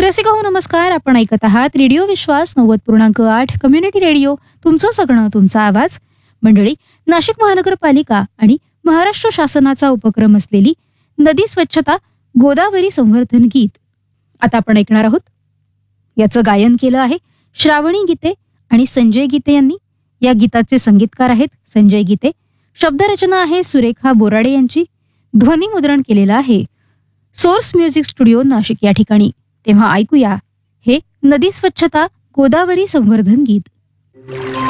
रसिका हो नमस्कार. आपण ऐकत आहात रेडिओ विश्वास 90.8 कम्युनिटी रेडिओ. तुमचं सगळं तुमचा आवाज. मंडळी, नाशिक महानगरपालिका आणि महाराष्ट्र शासनाचा उपक्रम असलेली नदी स्वच्छता गोदावरी संवर्धन गीत आता आपण ऐकणार आहोत. याचं गायन केलं आहे श्रावणी गीते आणि संजय गीते यांनी. या गीताचे संगीतकार आहेत संजय गीते. शब्दरचना आहे सुरेखा बोराडे यांची. ध्वनी मुद्रण केलेलं आहे सोर्स म्युझिक स्टुडिओ नाशिक या ठिकाणी. तेव्हा ऐकूया हे नदी स्वच्छता गोदावरी संवर्धन गीत.